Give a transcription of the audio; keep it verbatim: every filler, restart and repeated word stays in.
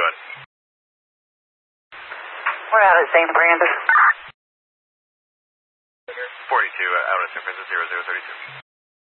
ahead. We're out at Saint Brandon. forty-two, uh, out of San Francisco, zero zero thirty-two.